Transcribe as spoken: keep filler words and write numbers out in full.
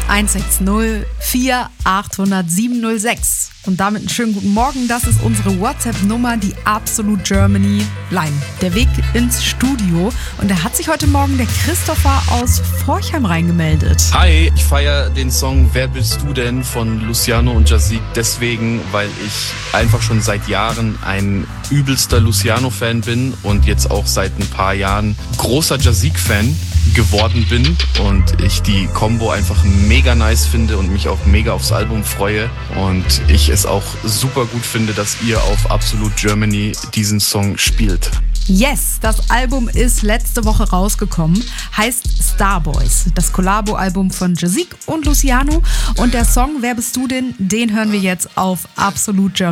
eins sechs null vier acht null null sieben null sechs. Und damit einen schönen guten Morgen. Das ist unsere WhatsApp-Nummer, die Absolute Germany Line. Der Weg ins Studio. Und da hat sich heute Morgen der Christopher aus Forchheim reingemeldet. Hi, ich feiere den Song Wer bist du denn von Luciano und Jazik deswegen, weil ich einfach schon seit Jahren ein übelster Luciano-Fan bin und jetzt auch seit ein paar Jahren großer Jazik-Fan geworden bin und ich die Combo einfach mega nice finde und mich auch mega aufs Album freue und ich es auch super gut finde, dass ihr auf Absolute Germany diesen Song spielt. Yes, das Album ist letzte Woche rausgekommen, heißt Starboys, das Collabo-Album von Jazik und Luciano und der Song Wer bist du denn, den hören wir jetzt auf Absolute Germany.